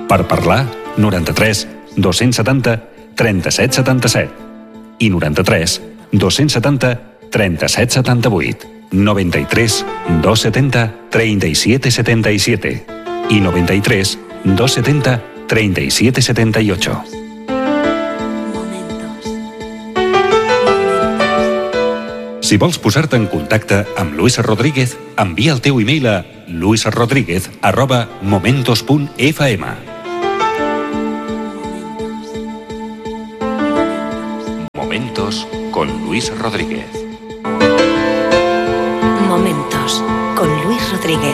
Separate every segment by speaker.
Speaker 1: Per parlar, 93 270 37 77 i 93 270 37 78, 93 270 37 77 i 93 270 37 78. Si vols posar-te en contacte amb Luis Rodríguez, envia el teu e-mail a luisrodríguez@momentos.fm. Momentos con Luis Rodríguez.
Speaker 2: Momentos con Luis Rodríguez.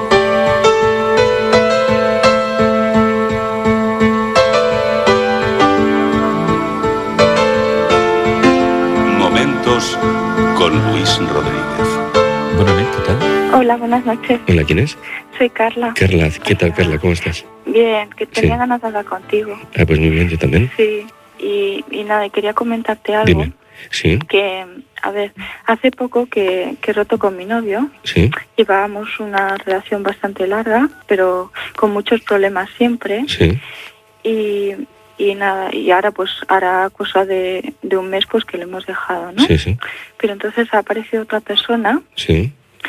Speaker 1: Momentos con Luis Rodríguez.
Speaker 3: Buenas noches, ¿qué tal?
Speaker 4: Hola, buenas noches.
Speaker 3: Hola, ¿quién es?
Speaker 4: Soy Carla.
Speaker 3: Carla, ¿qué tal, Carla? ¿Cómo estás?
Speaker 4: Bien, que tenía
Speaker 3: Sí.
Speaker 4: ganas de hablar contigo.
Speaker 3: Ah, pues muy bien, yo también.
Speaker 4: Sí, y nada, quería comentarte algo.
Speaker 3: Dime. Sí,
Speaker 4: Que, a ver, hace poco que he roto con mi novio.
Speaker 3: sí,
Speaker 4: Llevábamos una relación bastante larga, pero con muchos problemas siempre.
Speaker 3: sí.
Speaker 4: Y nada, y ahora pues hará cosa de un mes pues que lo hemos dejado, ¿no?
Speaker 3: Sí, sí,
Speaker 4: Pero entonces ha aparecido otra persona
Speaker 3: sí.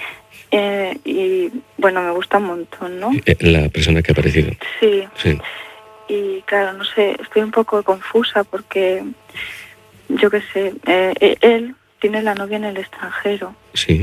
Speaker 4: y bueno, me gusta un montón, ¿no?
Speaker 3: La persona que ha aparecido.
Speaker 4: Sí.
Speaker 3: Sí,
Speaker 4: Y claro, no sé, estoy un poco confusa porque, yo qué sé, él tiene la novia en el extranjero
Speaker 3: sí.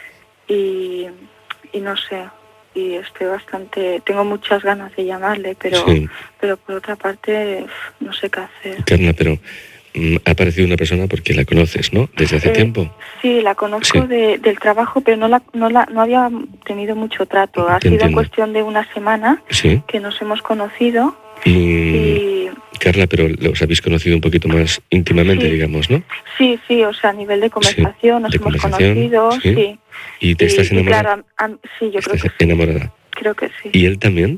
Speaker 4: y no sé, y estoy bastante, tengo muchas ganas de llamarle, pero
Speaker 3: Sí.
Speaker 4: pero por otra parte no sé qué hacer.
Speaker 3: Carla, pero ha aparecido una persona porque la conoces, ¿no? Desde hace tiempo.
Speaker 4: Sí, la conozco
Speaker 3: Sí.
Speaker 4: del trabajo, pero no había tenido mucho trato. Ha
Speaker 3: Te
Speaker 4: sido
Speaker 3: entiendo.
Speaker 4: cuestión de una semana
Speaker 3: Sí.
Speaker 4: que nos hemos conocido
Speaker 3: Y... Carla, pero los habéis conocido un poquito más íntimamente,
Speaker 4: Sí.
Speaker 3: digamos, ¿no?
Speaker 4: Sí, o sea, a nivel de conversación nos
Speaker 3: de
Speaker 4: hemos
Speaker 3: conversación,
Speaker 4: conocido,
Speaker 3: sí.
Speaker 4: sí.
Speaker 3: ¿Y te estás enamorada?
Speaker 4: Claro, sí, yo creo
Speaker 3: Estás
Speaker 4: que sí.
Speaker 3: enamorada.
Speaker 4: Creo que sí.
Speaker 3: ¿Y él también?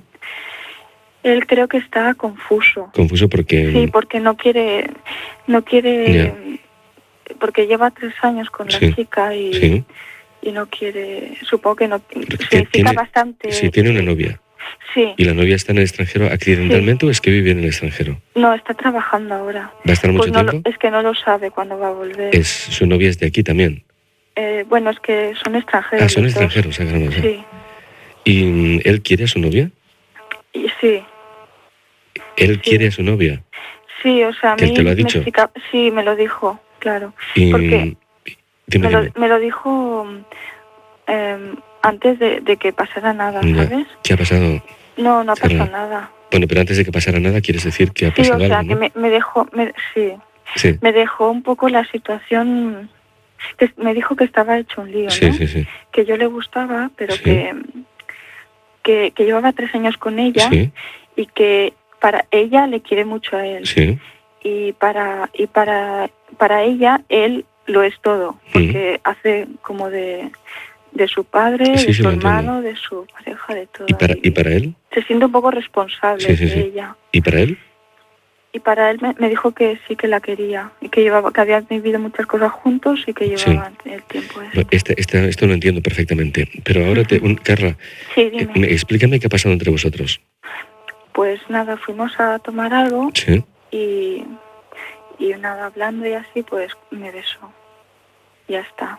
Speaker 4: Él creo que está confuso.
Speaker 3: Confuso porque...
Speaker 4: Sí, porque no quiere,
Speaker 3: Ya.
Speaker 4: porque lleva 3 años con la
Speaker 3: Sí,
Speaker 4: chica
Speaker 3: sí.
Speaker 4: y no quiere, supongo que no,
Speaker 3: Porque
Speaker 4: significa
Speaker 3: tiene-
Speaker 4: bastante.
Speaker 3: Sí, tiene una novia.
Speaker 4: Sí,
Speaker 3: ¿Y la novia está en el extranjero accidentalmente o es que vive en el extranjero?
Speaker 4: no, está trabajando ahora.
Speaker 3: ¿Va a estar mucho
Speaker 4: Pues no,
Speaker 3: tiempo?
Speaker 4: es que no lo sabe cuándo va a volver.
Speaker 3: Su novia es de aquí también.
Speaker 4: Bueno, es que son extranjeros.
Speaker 3: Ah, son
Speaker 4: los dos.
Speaker 3: extranjeros, caramba.
Speaker 4: Sí,
Speaker 3: ¿Y él quiere a su novia?
Speaker 4: y sí.
Speaker 3: ¿Él
Speaker 4: Sí.
Speaker 3: quiere a su novia?
Speaker 4: Sí, o sea, a
Speaker 3: ¿Que él
Speaker 4: mí
Speaker 3: te lo ha dicho?
Speaker 4: sí, me lo dijo, claro.
Speaker 3: Y...
Speaker 4: Porque
Speaker 3: Dime, dime.
Speaker 4: me lo dijo antes de que pasara nada,
Speaker 3: Ya.
Speaker 4: ¿sabes?
Speaker 3: ¿Qué ha pasado?
Speaker 4: No ha
Speaker 3: Carla?
Speaker 4: pasado nada.
Speaker 3: Bueno, pero antes de que pasara nada, quieres decir que ha
Speaker 4: Sí, o
Speaker 3: pasado
Speaker 4: sea,
Speaker 3: algo,
Speaker 4: que
Speaker 3: ¿no?
Speaker 4: me dejó,
Speaker 3: Sí,
Speaker 4: me dejó un poco la situación, que me dijo que estaba hecho un lío,
Speaker 3: sí,
Speaker 4: ¿no?
Speaker 3: sí, sí.
Speaker 4: Que yo le gustaba, pero
Speaker 3: Sí.
Speaker 4: que llevaba 3 años con ella
Speaker 3: Sí,
Speaker 4: y que para ella le quiere mucho a él.
Speaker 3: sí.
Speaker 4: Y para ella él lo es todo, porque hace como de su padre,
Speaker 3: Sí,
Speaker 4: de
Speaker 3: sí,
Speaker 4: su
Speaker 3: lo entiendo.
Speaker 4: hermano, de su pareja, de todo.
Speaker 3: ¿Y para él?
Speaker 4: Se siente un poco responsable
Speaker 3: Sí, sí,
Speaker 4: de
Speaker 3: sí.
Speaker 4: ella.
Speaker 3: ¿Y para él?
Speaker 4: Y para él me dijo que sí, que la quería y que habían vivido muchas cosas juntos y que llevaban el tiempo ese.
Speaker 3: Esto lo entiendo perfectamente. Pero ahora, Carla,
Speaker 4: Sí, dime.
Speaker 3: explícame qué ha pasado entre vosotros.
Speaker 4: Pues nada, fuimos a tomar algo
Speaker 3: Sí.
Speaker 4: y nada, hablando y así, pues me besó. Ya está.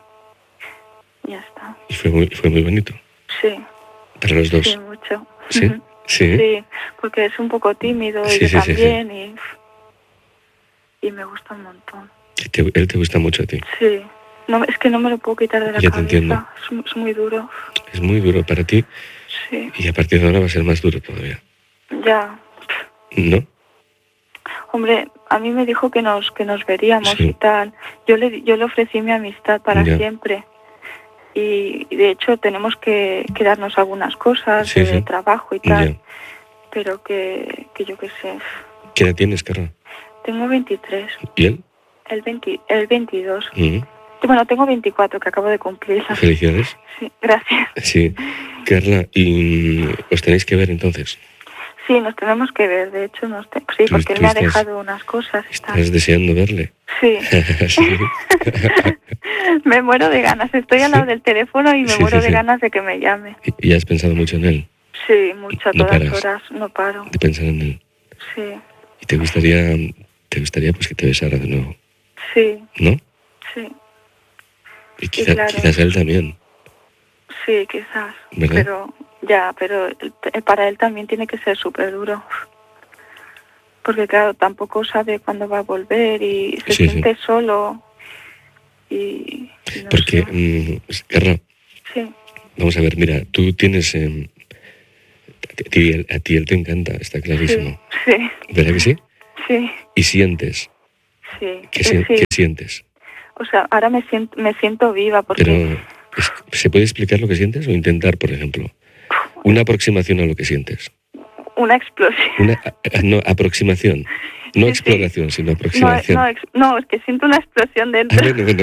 Speaker 3: Y fue muy bonito.
Speaker 4: Sí,
Speaker 3: Para los dos.
Speaker 4: sí, mucho.
Speaker 3: ¿Sí?
Speaker 4: Ujú.
Speaker 3: Sí.
Speaker 4: Sí, porque es un poco tímido y
Speaker 3: Sí,
Speaker 4: yo
Speaker 3: sí, sí,
Speaker 4: también y me gusta un montón.
Speaker 3: Él te gusta mucho a ti.
Speaker 4: Sí, no, es que no me lo puedo quitar de la
Speaker 3: Ya te
Speaker 4: cabeza.
Speaker 3: entiendo.
Speaker 4: Es muy duro.
Speaker 3: Es muy duro para ti
Speaker 4: Sí,
Speaker 3: y a partir de ahora va a ser más duro todavía.
Speaker 4: ya.
Speaker 3: ¿No?
Speaker 4: Hombre, a mí me dijo que nos veríamos
Speaker 3: Sí.
Speaker 4: y tal. Yo le ofrecí mi amistad para
Speaker 3: Ya.
Speaker 4: siempre. Y de hecho tenemos que darnos algunas cosas
Speaker 3: Sí,
Speaker 4: de
Speaker 3: sí.
Speaker 4: trabajo y tal.
Speaker 3: Ya.
Speaker 4: Pero que yo qué sé.
Speaker 3: ¿Qué edad tienes, Carla?
Speaker 4: Tengo 23.
Speaker 3: ¿Y él?
Speaker 4: El 22.
Speaker 3: Mm.
Speaker 4: Bueno, tengo 24 que acabo de cumplir.
Speaker 3: Felicidades.
Speaker 4: Sí, gracias.
Speaker 3: Sí. Carla, ¿y os tenéis que ver entonces?
Speaker 4: Sí, nos tenemos que ver. De hecho, sí,
Speaker 3: Tú
Speaker 4: porque él me ha
Speaker 3: estás-
Speaker 4: dejado unas cosas y tal.
Speaker 3: ¿Estás deseando verle?
Speaker 4: Sí.
Speaker 3: Sí.
Speaker 4: Me muero de ganas. Estoy al lado
Speaker 3: Sí.
Speaker 4: del teléfono y me
Speaker 3: Sí,
Speaker 4: muero
Speaker 3: sí,
Speaker 4: de
Speaker 3: sí.
Speaker 4: ganas de que me llame.
Speaker 3: ¿Y has pensado mucho en él?
Speaker 4: Sí, muchas
Speaker 3: No
Speaker 4: todas
Speaker 3: paras.
Speaker 4: horas, no paro.
Speaker 3: de pensar en él.
Speaker 4: Sí,
Speaker 3: Y te gustaría pues que te besara de nuevo,
Speaker 4: sí,
Speaker 3: ¿no?
Speaker 4: sí,
Speaker 3: Y
Speaker 4: claro.
Speaker 3: quizás él también,
Speaker 4: sí, quizás.
Speaker 3: ¿verdad?
Speaker 4: Pero para él también tiene que ser súper duro. Porque claro, tampoco sabe cuándo va a volver y se
Speaker 3: Sí,
Speaker 4: siente solo. Y no
Speaker 3: Porque,
Speaker 4: sé.
Speaker 3: Carla,
Speaker 4: Sí,
Speaker 3: vamos a ver, mira, tú tienes... a ti él te encanta, está clarísimo.
Speaker 4: sí,
Speaker 3: ¿Verdad que sí?
Speaker 4: sí,
Speaker 3: Y sientes.
Speaker 4: sí,
Speaker 3: ¿Qué
Speaker 4: sí.
Speaker 3: sientes?
Speaker 4: O sea, ahora me siento viva porque...
Speaker 3: Pero, ¿se puede explicar lo que sientes o intentar, por ejemplo? Una aproximación a lo que sientes.
Speaker 4: Una explosión.
Speaker 3: No, aproximación. No
Speaker 4: Sí,
Speaker 3: exploración, sino aproximación.
Speaker 4: No, es que siento una explosión dentro.
Speaker 3: Bueno.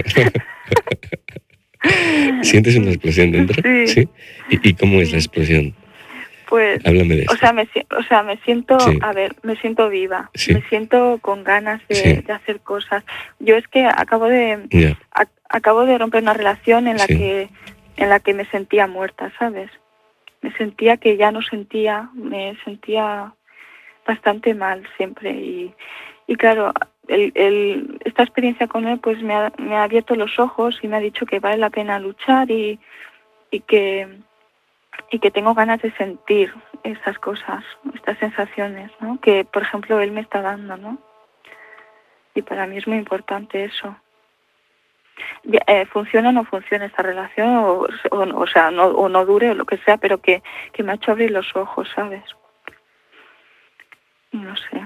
Speaker 3: ¿Sientes una explosión dentro?
Speaker 4: Sí.
Speaker 3: ¿Y cómo es la explosión?
Speaker 4: Pues,
Speaker 3: Háblame de esto.
Speaker 4: me siento,
Speaker 3: Sí.
Speaker 4: a ver, me siento viva,
Speaker 3: Sí.
Speaker 4: me siento con ganas
Speaker 3: Sí.
Speaker 4: de hacer cosas. Yo es que acabo de romper una relación en la
Speaker 3: Sí.
Speaker 4: que me sentía muerta, ¿sabes? Me sentía que ya no sentía, me sentía bastante mal siempre y claro, esta experiencia con él pues me ha abierto los ojos y me ha dicho que vale la pena luchar y que tengo ganas de sentir esas cosas, estas sensaciones, ¿no? Que, por ejemplo, él me está dando, ¿no? Y para mí es muy importante eso. Funciona o no funciona esta relación, o no dure, o lo que sea, pero que me ha hecho abrir los ojos, ¿sabes? No sé.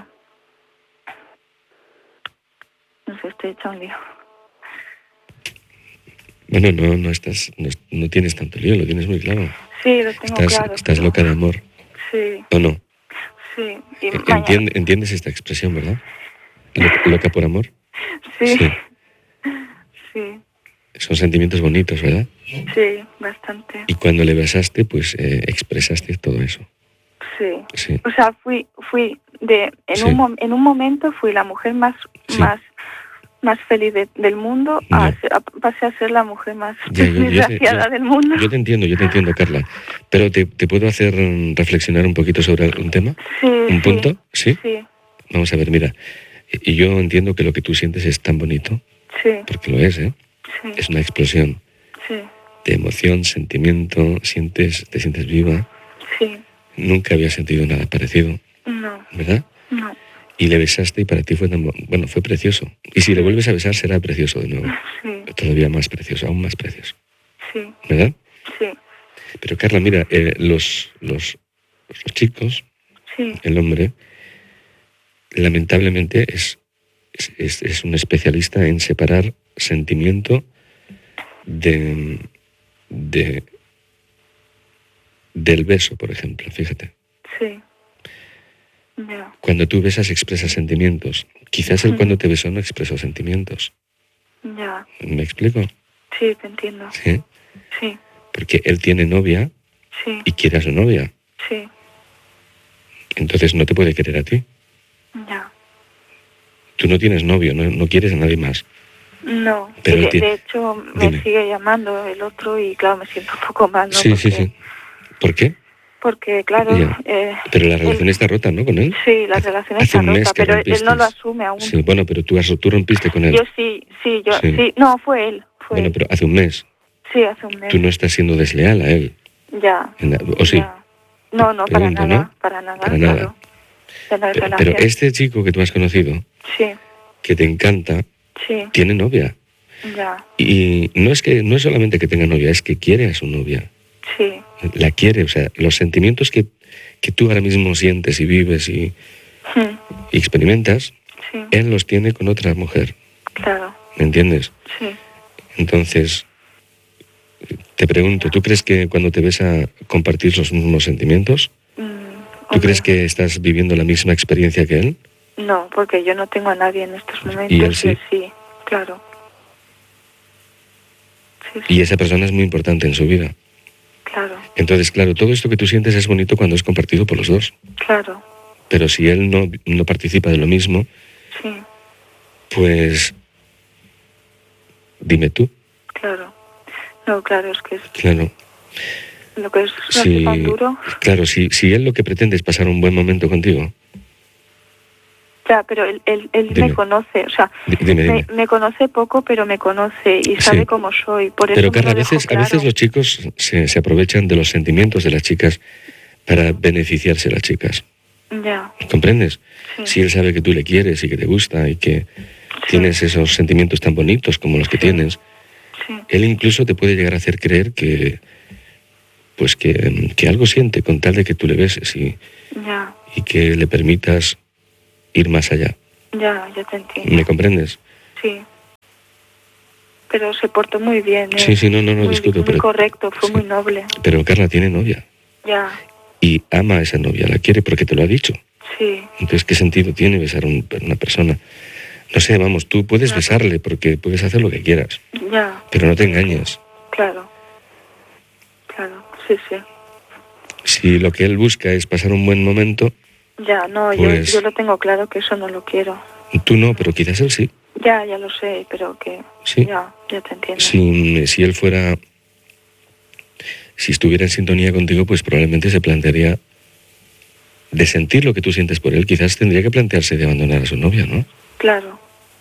Speaker 4: No sé, estoy hecha un lío.
Speaker 3: Bueno, no tienes tanto lío, lo tienes muy claro.
Speaker 4: Sí, lo tengo claro.
Speaker 3: Estás loca de amor.
Speaker 4: Sí.
Speaker 3: ¿O no?
Speaker 4: Sí. Y
Speaker 3: ¿Entiendes esta expresión, verdad? ¿Loca por amor?
Speaker 4: Sí.
Speaker 3: Sí.
Speaker 4: Sí.
Speaker 3: Son sentimientos bonitos, ¿verdad?
Speaker 4: Sí, bastante.
Speaker 3: Y cuando le besaste, pues expresaste todo eso.
Speaker 4: Sí. O sea, en un momento fui la mujer más feliz del mundo, pasé a ser la mujer más desgraciada del mundo.
Speaker 3: Yo te entiendo, Carla. Pero ¿te puedo hacer reflexionar un poquito sobre un tema?
Speaker 4: Sí.
Speaker 3: ¿Un punto?
Speaker 4: Sí.
Speaker 3: Vamos a ver, mira. Y yo entiendo que lo que tú sientes es tan bonito.
Speaker 4: Sí.
Speaker 3: Porque lo es, ¿eh?
Speaker 4: Sí.
Speaker 3: Es una explosión.
Speaker 4: Sí.
Speaker 3: De emoción, sentimiento, te sientes viva.
Speaker 4: Sí.
Speaker 3: Nunca había sentido nada parecido.
Speaker 4: No.
Speaker 3: ¿Verdad?
Speaker 4: No.
Speaker 3: Y le besaste y para ti fue fue precioso. Y si le vuelves a besar será precioso de nuevo.
Speaker 4: Sí.
Speaker 3: Todavía más precioso, aún más precioso.
Speaker 4: Sí.
Speaker 3: ¿Verdad?
Speaker 4: Sí.
Speaker 3: Pero Carla, mira, los chicos,
Speaker 4: sí.
Speaker 3: El hombre, lamentablemente es un especialista en separar sentimiento del beso, por ejemplo, fíjate.
Speaker 4: Sí. Yeah.
Speaker 3: Cuando tú besas expresas sentimientos. Quizás él cuando te besó no expresó sentimientos.
Speaker 4: Ya.
Speaker 3: ¿Me explico?
Speaker 4: Sí, te entiendo.
Speaker 3: ¿Sí?
Speaker 4: Sí.
Speaker 3: Porque él tiene novia y quiere a su novia.
Speaker 4: Sí.
Speaker 3: Entonces no te puede querer a ti.
Speaker 4: Ya.
Speaker 3: Tú no tienes novio, no quieres a nadie más.
Speaker 4: No,
Speaker 3: pero
Speaker 4: de hecho me sigue llamando el otro y claro, me siento un poco mal, ¿no?
Speaker 3: Sí. ¿Por qué?
Speaker 4: Porque claro...
Speaker 3: pero la relación está rota, ¿no, con él?
Speaker 4: Sí, la relación está rota, pero él no lo asume aún.
Speaker 3: Sí, bueno, pero tú rompiste con él.
Speaker 4: Yo sí. No, fue él.
Speaker 3: Bueno, pero hace un mes.
Speaker 4: Sí, hace un mes.
Speaker 3: Tú no estás siendo desleal a él.
Speaker 4: Ya.
Speaker 3: ¿O sí?
Speaker 4: Ya. No,
Speaker 3: Pregunto,
Speaker 4: para nada.
Speaker 3: Claro. Pero este chico que tú has conocido, que te encanta, tiene novia.
Speaker 4: Ya.
Speaker 3: Y no es solamente que tenga novia, es que quiere a su novia.
Speaker 4: Sí.
Speaker 3: La quiere, o sea, los sentimientos que tú ahora mismo sientes y vives y experimentas, él los tiene con otra mujer.
Speaker 4: Claro.
Speaker 3: ¿Me entiendes?
Speaker 4: Sí.
Speaker 3: Entonces, te pregunto, ¿tú crees que cuando te ves a compartir los mismos sentimientos? ¿Tú crees que estás viviendo la misma experiencia que él?
Speaker 4: No, porque yo no tengo a nadie en estos momentos.
Speaker 3: ¿Y él sí?
Speaker 4: Sí, claro. Sí.
Speaker 3: Y esa persona es muy importante en su vida.
Speaker 4: Claro.
Speaker 3: Entonces, claro, todo esto que tú sientes es bonito cuando es compartido por los dos.
Speaker 4: Claro.
Speaker 3: Pero si él no participa de lo mismo, pues dime tú.
Speaker 4: Claro. No, claro, es que es...
Speaker 3: Claro.
Speaker 4: lo que es
Speaker 3: Sí,
Speaker 4: tan duro.
Speaker 3: claro, si él lo que pretende es pasar un buen momento contigo.
Speaker 4: Ya, pero él
Speaker 3: Dime.
Speaker 4: me conoce, o sea,
Speaker 3: Dime.
Speaker 4: me conoce poco, pero me conoce y sabe
Speaker 3: Sí.
Speaker 4: cómo soy. Por eso
Speaker 3: Pero
Speaker 4: me
Speaker 3: Carla,
Speaker 4: lo
Speaker 3: a
Speaker 4: dejo
Speaker 3: veces
Speaker 4: claro.
Speaker 3: los chicos se aprovechan de los sentimientos de las chicas para beneficiarse las chicas.
Speaker 4: Ya,
Speaker 3: ¿Comprendes?
Speaker 4: sí.
Speaker 3: Si él sabe que tú le quieres y que te gusta y que
Speaker 4: Sí.
Speaker 3: tienes esos sentimientos tan bonitos como los que
Speaker 4: Sí.
Speaker 3: tienes,
Speaker 4: Sí,
Speaker 3: él incluso te puede llegar a hacer creer que algo siente con tal de que tú le beses y que le permitas ir más allá.
Speaker 4: ya te entiendo.
Speaker 3: ¿Me comprendes?
Speaker 4: Sí. Pero se portó muy bien, ¿eh?
Speaker 3: Sí, no
Speaker 4: muy,
Speaker 3: discuto.
Speaker 4: Muy
Speaker 3: pero,
Speaker 4: correcto, fue
Speaker 3: sí.
Speaker 4: muy noble.
Speaker 3: Pero Carla tiene novia
Speaker 4: Ya,
Speaker 3: y ama a esa novia, la quiere porque te lo ha dicho.
Speaker 4: sí.
Speaker 3: Entonces, ¿qué sentido tiene besar a una persona? No sé, vamos, tú puedes besarle porque puedes hacer lo que quieras,
Speaker 4: Ya.
Speaker 3: pero no te engañes.
Speaker 4: Claro, sí.
Speaker 3: Si lo que él busca es pasar un buen momento,
Speaker 4: Ya, no,
Speaker 3: pues,
Speaker 4: yo lo tengo claro que eso no lo quiero.
Speaker 3: tú no, pero quizás él sí.
Speaker 4: Ya lo sé, pero que...
Speaker 3: Sí.
Speaker 4: Ya te entiendo.
Speaker 3: Si él fuera... Si estuviera en sintonía contigo, pues probablemente se plantearía de sentir lo que tú sientes por él. Quizás tendría que plantearse de abandonar a su novia, ¿no?
Speaker 4: Claro.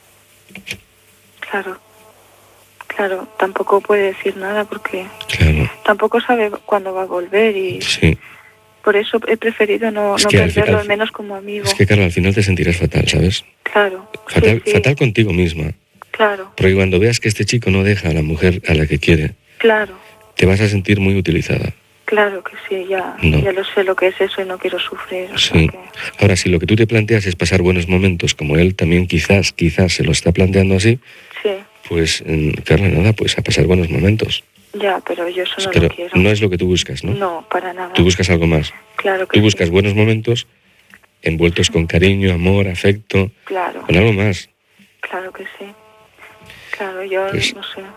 Speaker 4: Tampoco puede decir nada porque
Speaker 3: Claro,
Speaker 4: tampoco sabe cuándo va a volver y
Speaker 3: sí.
Speaker 4: por eso he preferido no
Speaker 3: Es que
Speaker 4: perderlo, al menos como amigo.
Speaker 3: Es que, Carla, al final te sentirás fatal, ¿sabes?
Speaker 4: Claro.
Speaker 3: Fatal,
Speaker 4: sí.
Speaker 3: fatal contigo misma.
Speaker 4: Claro,
Speaker 3: Porque cuando veas que este chico no deja a la mujer a la que quiere,
Speaker 4: claro.
Speaker 3: te vas a sentir muy utilizada.
Speaker 4: Claro que sí, ya lo sé lo que es eso y no quiero sufrir. O sea
Speaker 3: Sí.
Speaker 4: que...
Speaker 3: Ahora, si lo que tú te planteas es pasar buenos momentos, como él también quizás se lo está planteando así,
Speaker 4: Sí,
Speaker 3: pues, Carla, nada, pues a pasar buenos momentos.
Speaker 4: ya, pero yo eso no
Speaker 3: Pero
Speaker 4: lo quiero.
Speaker 3: no es lo que tú buscas, ¿no?
Speaker 4: No, para nada.
Speaker 3: Tú buscas algo más.
Speaker 4: Claro que
Speaker 3: Tú
Speaker 4: sí.
Speaker 3: buscas buenos momentos envueltos con cariño, amor, afecto,
Speaker 4: Claro,
Speaker 3: con algo más.
Speaker 4: claro que sí. Claro, yo
Speaker 3: Pues-
Speaker 4: no sé.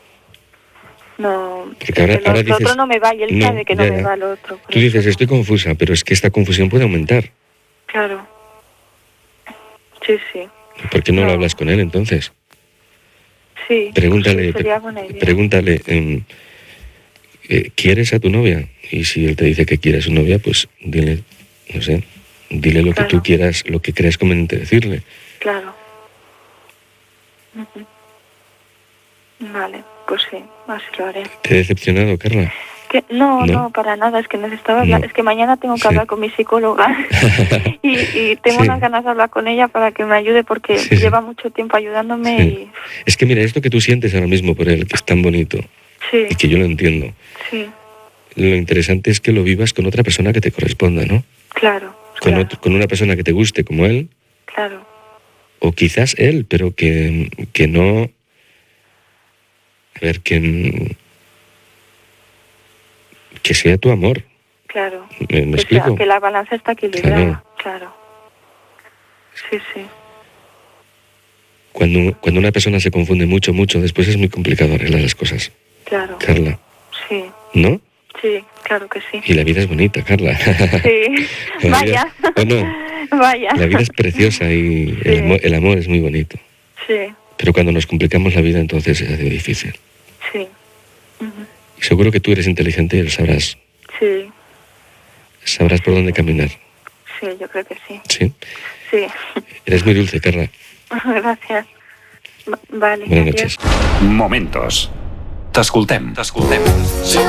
Speaker 4: No,
Speaker 3: Porque ahora
Speaker 4: lo
Speaker 3: dices...
Speaker 4: otro no me va y él
Speaker 3: No,
Speaker 4: sabe que no
Speaker 3: ya,
Speaker 4: me
Speaker 3: ya.
Speaker 4: va lo otro. por
Speaker 3: Tú dices,
Speaker 4: eso.
Speaker 3: estoy confusa, pero es que esta confusión puede aumentar.
Speaker 4: Claro. Sí.
Speaker 3: ¿Por qué no lo
Speaker 4: No.
Speaker 3: hablas con él entonces?
Speaker 4: Sí,
Speaker 3: Pregúntale,
Speaker 4: sí, sería buena idea.
Speaker 3: pregúntale, ¿quieres a tu novia? Y si él te dice que quiere a su novia, pues dile, no sé, dile lo que
Speaker 4: Claro.
Speaker 3: tú quieras, lo que creas conveniente decirle.
Speaker 4: Claro. Ujú. Vale, pues sí, así lo haré.
Speaker 3: ¿Te he decepcionado, Carla?
Speaker 4: No, para nada, es que necesitaba hablar,
Speaker 3: No.
Speaker 4: es que mañana tengo que
Speaker 3: Sí.
Speaker 4: hablar con mi psicóloga y tengo
Speaker 3: Sí.
Speaker 4: unas ganas de hablar con ella para que me ayude porque
Speaker 3: Sí.
Speaker 4: lleva mucho tiempo ayudándome
Speaker 3: Sí. Es que mira, esto que tú sientes ahora mismo por él, que es tan bonito,
Speaker 4: y
Speaker 3: y que yo lo entiendo,
Speaker 4: sí,
Speaker 3: lo interesante es que lo vivas con otra persona que te corresponda, ¿no?
Speaker 4: claro,
Speaker 3: Con una persona que te guste como él,
Speaker 4: claro,
Speaker 3: o quizás él, pero que no... A ver, que sea tu amor.
Speaker 4: claro.
Speaker 3: ¿Me
Speaker 4: Que
Speaker 3: explico?
Speaker 4: sea, que la balanza está equilibrada, claro. Sí.
Speaker 3: Cuando una persona se confunde mucho, después es muy complicado arreglar las cosas.
Speaker 4: Claro,
Speaker 3: Carla,
Speaker 4: sí,
Speaker 3: ¿no?
Speaker 4: claro que sí.
Speaker 3: Y la vida es bonita, Carla.
Speaker 4: Sí,
Speaker 3: La
Speaker 4: vaya.
Speaker 3: vida- ¿o no?
Speaker 4: Vaya.
Speaker 3: La vida es preciosa y
Speaker 4: Sí.
Speaker 3: el amor es muy bonito.
Speaker 4: Sí,
Speaker 3: Pero cuando nos complicamos la vida, entonces se hace difícil.
Speaker 4: sí.
Speaker 3: Y seguro que tú eres inteligente y lo sabrás.
Speaker 4: Sí,
Speaker 3: Sabrás por dónde caminar.
Speaker 4: sí, yo creo que sí.
Speaker 3: ¿Sí?
Speaker 4: Sí.
Speaker 3: Eres muy dulce, Carla.
Speaker 4: Gracias. Vale.
Speaker 3: Buenas
Speaker 4: adiós.
Speaker 3: noches.
Speaker 1: Momentos. T'escoltem.